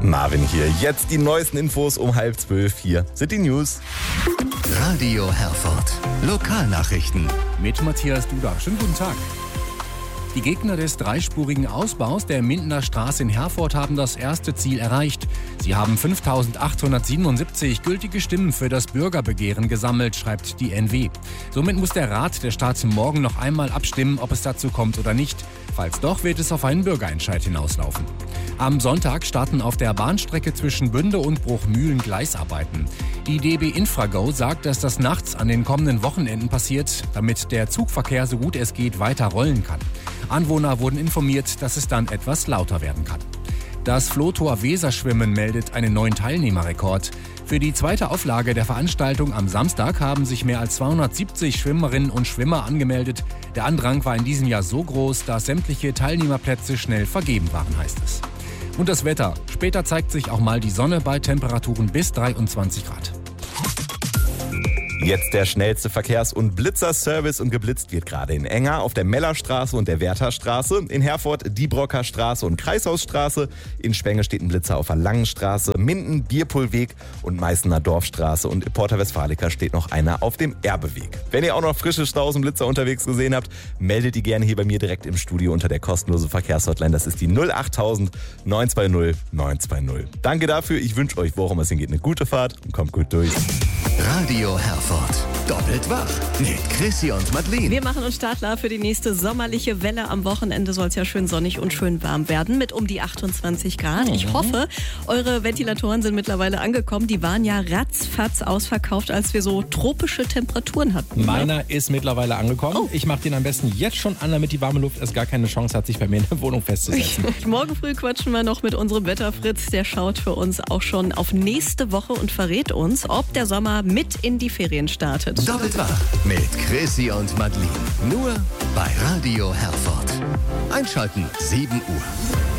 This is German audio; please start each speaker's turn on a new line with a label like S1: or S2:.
S1: Marvin hier. Jetzt die neuesten Infos um 11:30. Hier sind die News.
S2: Radio Herford. Lokalnachrichten.
S3: Mit Matthias Duda. Schönen guten Tag. Die Gegner des dreispurigen Ausbaus der Mindener Straße in Herford haben das erste Ziel erreicht. Sie haben 5.877 gültige Stimmen für das Bürgerbegehren gesammelt, schreibt die NW. Somit muss der Rat der Stadt morgen noch einmal abstimmen, ob es dazu kommt oder nicht. Falls doch, wird es auf einen Bürgerentscheid hinauslaufen. Am Sonntag starten auf der Bahnstrecke zwischen Bünde und Bruchmühlen Gleisarbeiten. Die DB Infrago sagt, dass das nachts an den kommenden Wochenenden passiert, damit der Zugverkehr so gut es geht weiter rollen kann. Anwohner wurden informiert, dass es dann etwas lauter werden kann. Das Flotor Weserschwimmen meldet einen neuen Teilnehmerrekord. Für die zweite Auflage der Veranstaltung am Samstag haben sich mehr als 270 Schwimmerinnen und Schwimmer angemeldet. Der Andrang war in diesem Jahr so groß, dass sämtliche Teilnehmerplätze schnell vergeben waren, heißt es. Und das Wetter. Später zeigt sich auch mal die Sonne bei Temperaturen bis 23 Grad.
S1: Jetzt der schnellste Verkehrs- und Blitzerservice und geblitzt wird gerade in Enger auf der Mellerstraße und der Wertherstraße, in Herford die Brocker Straße und Kreishausstraße, in Spenge steht ein Blitzer auf der Langen Straße, Minden, Bierpohlweg und Meißener Dorfstraße und in Porta Westfalica steht noch einer auf dem Erbeweg. Wenn ihr auch noch frische Staus und Blitzer unterwegs gesehen habt, meldet die gerne hier bei mir direkt im Studio unter der kostenlosen Verkehrshotline. Das ist die 08000 920 920. Danke dafür, ich wünsche euch, wo auch immer es hingeht, eine gute Fahrt und kommt gut durch.
S2: Radio Herford. Doppelt wach mit Chrissy und Madeleine.
S4: Wir machen uns Startler für die nächste sommerliche Welle. Am Wochenende soll es ja schön sonnig und schön warm werden mit um die 28 Grad. Ich hoffe, eure Ventilatoren sind mittlerweile angekommen. Die waren ja ratzfatz ausverkauft, als wir so tropische Temperaturen hatten.
S5: Meiner ist mittlerweile angekommen. Oh. Ich mache den am besten jetzt schon an, damit die warme Luft erst gar keine Chance hat, sich bei mir in der Wohnung festzusetzen.
S4: Morgen früh quatschen wir noch mit unserem Wetterfritz. Der schaut für uns auch schon auf nächste Woche und verrät uns, ob der Sommer mit in die Ferien startet.
S2: Doppelt wach mit Chrissy und Madeleine. Nur bei Radio Herford. Einschalten, 7 Uhr.